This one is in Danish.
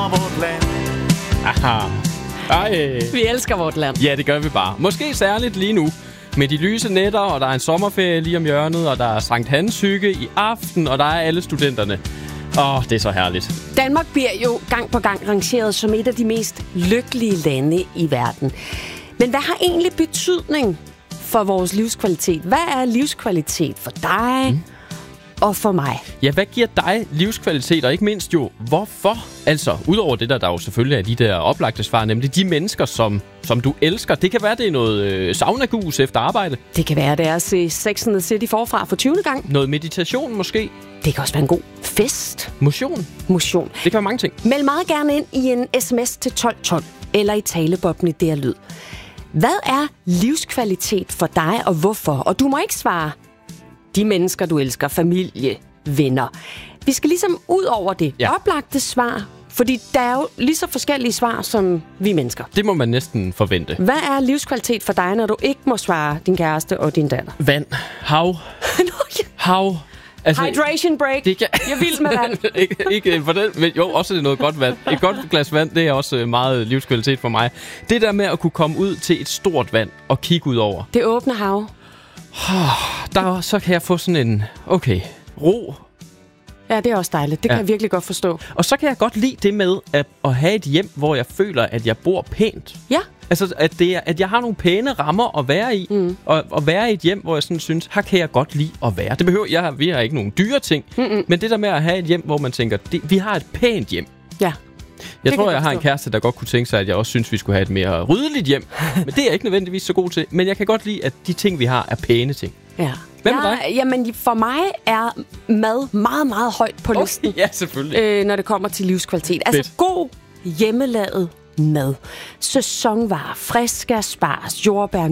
vort land. Aha. Ej. Vi elsker vort land. Ja, det gør vi bare. Måske særligt lige nu. Med de lyse nætter, og der er en sommerferie lige om hjørnet, og der er Sankt Hans hygge i aften, og der er alle studenterne. Det er så herligt. Danmark bliver jo gang på gang rangeret som et af de mest lykkelige lande i verden. Men hvad har egentlig betydning for vores livskvalitet? Hvad er livskvalitet for dig og for mig? Ja, hvad giver dig livskvalitet, og ikke mindst jo, hvorfor? Altså, udover det der jo selvfølgelig er de der oplagte svar, nemlig de mennesker, som du elsker. Det kan være, det er noget saunagus efter arbejde. Det kan være, det er at se Sex and the City forfra for 20. gang. Noget meditation måske. Det kan også være en god fest. Motion. Det kan være mange ting. Meld meget gerne ind i en sms til 1212, eller i taleboblen i DR Lyd. Hvad er livskvalitet for dig, og hvorfor? Og du må ikke svare de mennesker, du elsker, familie, venner. Vi skal ligesom ud over det oplagte svar, fordi der er jo lige så forskellige svar, som vi mennesker. Det må man næsten forvente. Hvad er livskvalitet for dig, når du ikke må svare din kæreste og din datter? Vand. Hav. Hav. Altså, hydration break. Det kan... Jeg er vild med vand. ikke for den, men jo, også det er noget godt vand. Et godt glas vand, det er også meget livskvalitet for mig. Det der med at kunne komme ud til et stort vand og kigge ud over. Det åbne hav. Så kan jeg få sådan en, ro. Ja, det er også dejligt. Det kan jeg virkelig godt forstå. Og så kan jeg godt lide det med at have et hjem, hvor jeg føler, at jeg bor pænt. Ja. Altså, at jeg har nogle pæne rammer at være i. Og være i et hjem, hvor jeg sådan synes, her kan jeg godt lide at være. Det behøver vi har ikke nogen dyre ting. Men det der med at have et hjem, hvor man tænker, vi har et pænt hjem. Ja. Jeg tror, jeg har en kæreste, der godt kunne tænke sig, at jeg også synes, vi skulle have et mere ryddeligt hjem. Men det er jeg ikke nødvendigvis så god til. Men jeg kan godt lide, at de ting, vi har, er pæne ting. Ja. Hvem er dig? Jamen, for mig er mad meget, meget højt på listen. Ja, selvfølgelig. Når det kommer til livskvalitet. Altså god hjemmelavet mad. Sæsonvarer, friske asparges, jordbær,